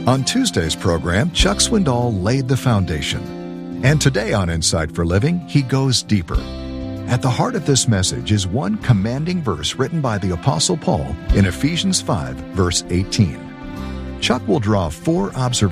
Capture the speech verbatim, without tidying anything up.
On Tuesday's program, Chuck Swindoll laid the foundation. And today on Insight for Living, he goes deeper. At the heart of this message is one commanding verse written by the Apostle Paul in Ephesians five, verse eighteen. Chuck will draw four observations